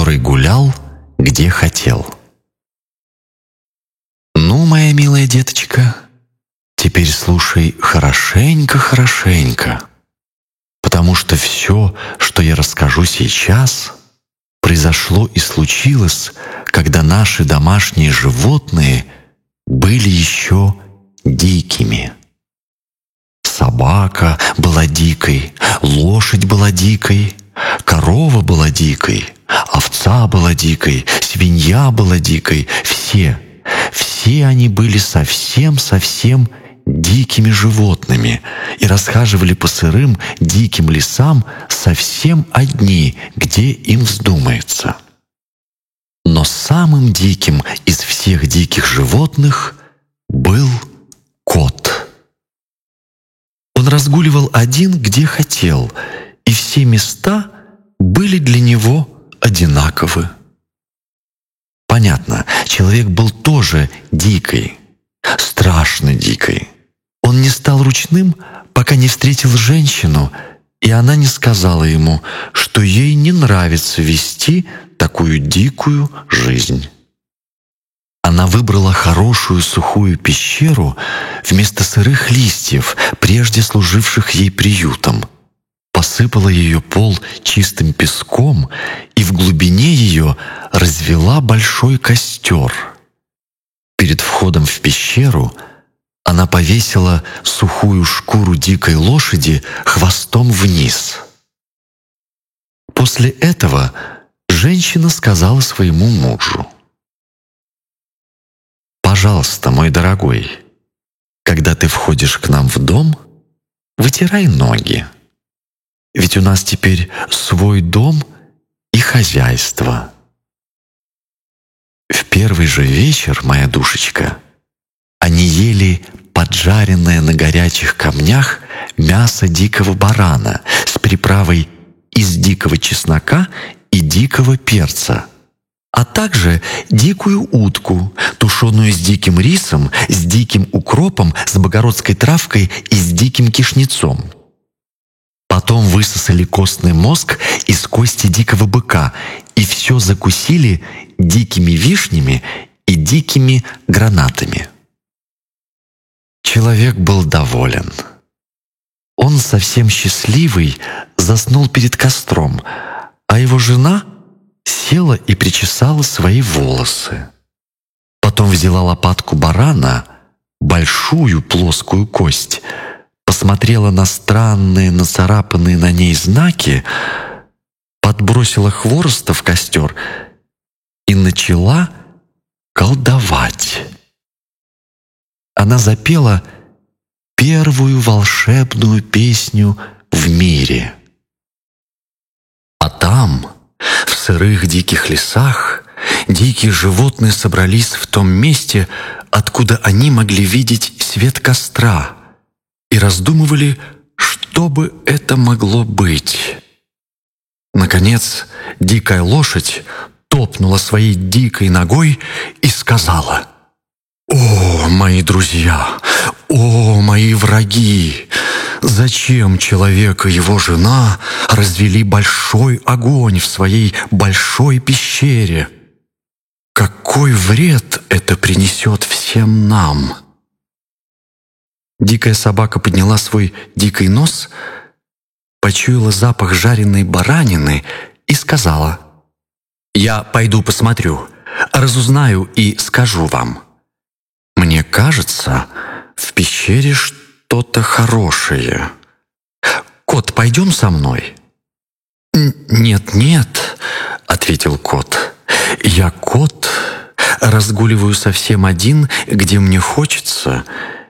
который гулял, где хотел. Ну, моя милая деточка, теперь слушай хорошенько-хорошенько, потому что все, что я расскажу сейчас, произошло и случилось, когда наши домашние животные были еще дикими. Собака была дикой, лошадь была дикой, корова была дикой, овца была дикой, свинья была дикой. Все они были совсем дикими животными и расхаживали по сырым диким лесам совсем одни, где им вздумается. Но самым диким из всех диких животных был кот. Он разгуливал один, где хотел, и все места были для него одинаковы. Понятно, человек был тоже дикой, страшно дикой. Он не стал ручным, пока не встретил женщину, и она не сказала ему, что ей не нравится вести такую дикую жизнь. Она выбрала хорошую сухую пещеру вместо сырых листьев, прежде служивших ей приютом, посыпала ее пол чистым песком и в глубине ее развела большой костер. Перед входом в пещеру она повесила сухую шкуру дикой лошади хвостом вниз. После этого женщина сказала своему мужу: «Пожалуйста, мой дорогой, когда ты входишь к нам в дом, вытирай ноги. Ведь у нас теперь свой дом и хозяйство». В первый же вечер, моя душечка, они ели поджаренное на горячих камнях мясо дикого барана с приправой из дикого чеснока и дикого перца, а также дикую утку, тушеную с диким рисом, с диким укропом, с богородской травкой и с диким кишнецом. Потом высосали костный мозг из кости дикого быка и все закусили дикими вишнями и дикими гранатами. Человек был доволен. Он совсем счастливый заснул перед костром, а его жена села и причесала свои волосы. Потом взяла лопатку барана, большую плоскую кость, посмотрела на странные нацарапанные на ней знаки, подбросила хвороста в костер и начала колдовать. Она запела первую волшебную песню в мире. А там, в сырых диких лесах, дикие животные собрались в том месте, откуда они могли видеть свет костра, и раздумывали, что бы это могло быть. Наконец, дикая лошадь топнула своей дикой ногой и сказала: «О, мои друзья! О, мои враги! Зачем человек и его жена развели большой огонь в своей большой пещере? Какой вред это принесет всем нам?» Дикая собака подняла свой дикий нос, почуяла запах жареной баранины и сказала: «Я пойду посмотрю, разузнаю и скажу вам. Мне кажется, в пещере что-то хорошее. Кот, пойдем со мной?» «Нет», — ответил кот. «Я кот, разгуливаю совсем один, где мне хочется,